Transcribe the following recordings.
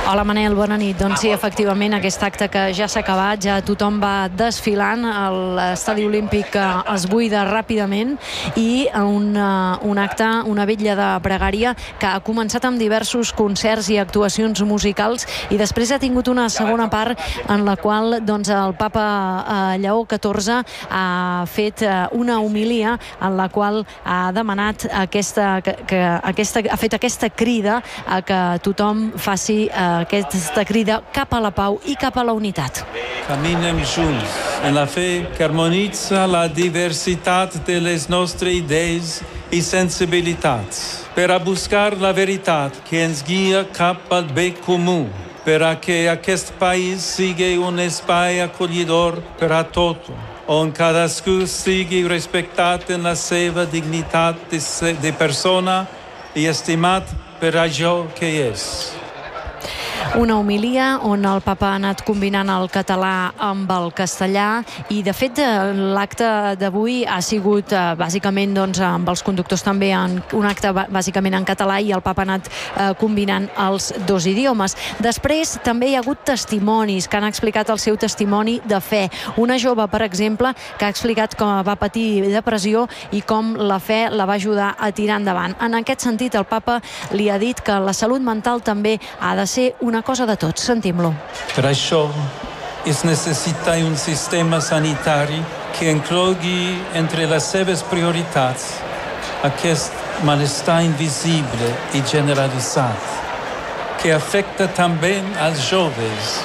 Hola Manel, bona nit. Doncs sí, efectivament, aquest acte que ja s'ha acabat, ja tothom va desfilant, l'estadi olímpic es buida ràpidament i un acte, una vetlla de pregària que ha començat amb diversos concerts i actuacions musicals i després ha tingut una segona part en la qual doncs, el papa Lleó XIV ha fet una homilia en la qual ha demanat ha fet aquesta crida a que tothom faci aquesta crida cap a la pau i cap a la unitat. Caminem junts en la fe que harmonitza la diversitat de les nostres idees i sensibilitats per a buscar la veritat que ens guia cap al bé comú, per a que aquest país sigui un espai acollidor per a tothom, on cadascú sigui respectat en la seva dignitat de persona i estimat per allò que és. Una homilia on el papa ha anat combinant el català amb el castellà i de fet l'acte d'avui ha sigut bàsicament doncs, amb els conductors també un acte bàsicament en català i el papa ha anat combinant els dos idiomes. Després també hi ha hagut testimonis que han explicat el seu testimoni de fe. Una jove, per exemple, que ha explicat com va patir depressió i com la fe la va ajudar a tirar endavant. En aquest sentit, el papa li ha dit que la salut mental també ha de ser una cosa de tots. Sentim-lo. Per això es necessita un sistema sanitari que inclogui entre les seves prioritats aquest malestar invisible i generalitzat que afecta també als joves.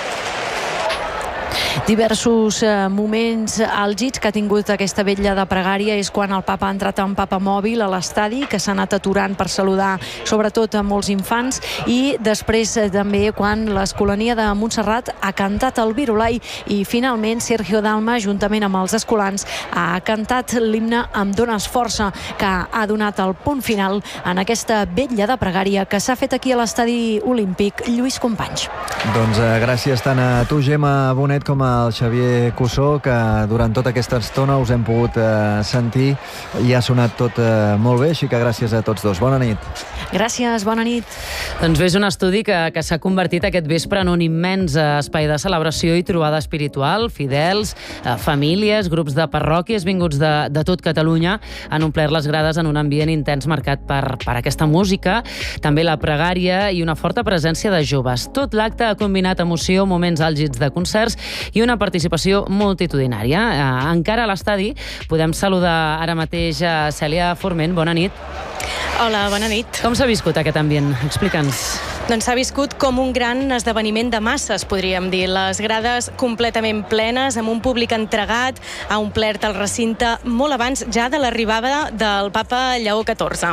Diversos moments àlgids que ha tingut aquesta vetlla de pregària és quan el papa ha entrat en papamòbil a l'estadi, que s'ha anat aturant per saludar sobretot a molts infants, i després també quan l'Escolania de Montserrat ha cantat el Virolai i finalment Sergio Dalma, juntament amb els escolans, ha cantat l'himne Em dones força, que ha donat el punt final en aquesta vetlla de pregària que s'ha fet aquí a l'estadi olímpic Lluís Companys. Doncs gràcies tant a tu, Gemma Bonet, com al Xavier Cussó, que durant tota aquesta estona us hem pogut sentir i ha sonat tot molt bé, així que gràcies a tots dos. Bona nit. Gràcies, bona nit. Doncs bé, és un estudi que s'ha convertit aquest vespre en un immens espai de celebració i trobada espiritual. Fidels, famílies, grups de parròquies vinguts de tot Catalunya han omplert les grades en un ambient intens marcat per aquesta música, també la pregària i una forta presència de joves. Tot l'acte ha combinat emoció, moments àlgids de concerts i una participació multitudinària. Encara a l'estadi podem saludar ara mateix a Cèlia Forment. Bona nit. Hola, bona nit. Com s'ha viscut aquest ambient? Explica'ns. Doncs s'ha viscut com un gran esdeveniment de masses, podríem dir. Les grades completament plenes, amb un públic entregat, ha omplert el recinte molt abans ja de l'arribada del papa Lleó XIV.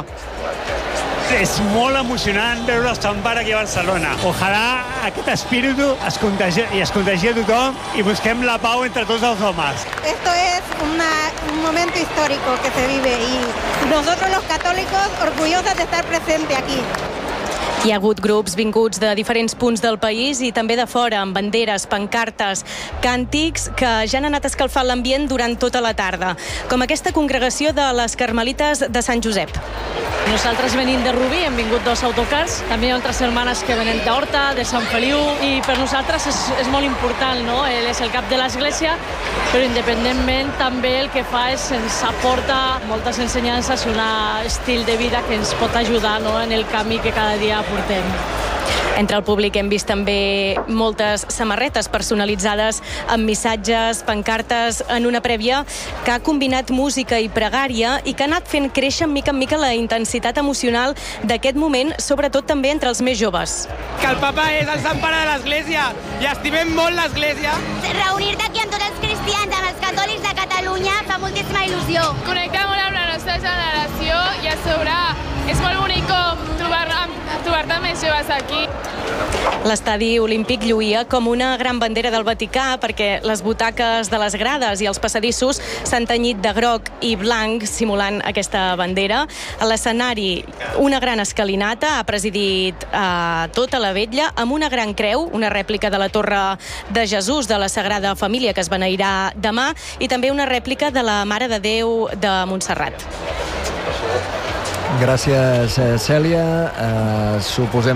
És molt emocionant veure el Sant Pare aquí a Barcelona. Ojalà aquest espíritu es contagi a tothom i busquem la pau entre tots els homes. Esto es un momento histórico que se vive y nosotros los católicos orgullosos de estar presentes aquí. Hi ha hagut grups vinguts de diferents punts del país i també de fora, amb banderes, pancartes, càntics que ja han anat escalfant l'ambient durant tota la tarda, com aquesta congregació de les Carmelites de Sant Josep. Nosaltres venim de Rubí, hem vingut 2 autocars, també hi ha altres hermanes que venen d'Horta, de Sant Feliu, i per nosaltres és molt important, no? Ell és el cap de l'església, però independentment també el que fa és ens aporta moltes ensenyances i un estil de vida que ens pot ajudar, no? En el camí que cada dia portem. Entre el públic hem vist també moltes samarretes personalitzades amb missatges, pancartes, en una prèvia que ha combinat música i pregària i que ha anat fent créixer mica en mica la intensitat emocional d'aquest moment, sobretot també entre els més joves. Que el papa és el Sant Pare de l'Església i estimem molt l'Església. Reunir-te aquí amb tots els cristians, amb els catòlics de Catalunya, fa moltíssima il·lusió. Connectar molt amb la nostra generació i a sobre és molt bonic com trobar-te més joves aquí. L'estadi olímpic lluïa com una gran bandera del Vaticà perquè les butaques de les grades i els passadissos s'han tenyit de groc i blanc simulant aquesta bandera. A l'escenari, una gran escalinata ha presidit tota la vetlla amb una gran creu, una rèplica de la Torre de Jesús de la Sagrada Família que es beneirà demà i també una rèplica de la Mare de Déu de Montserrat. Gràcies, Cèlia. Suposem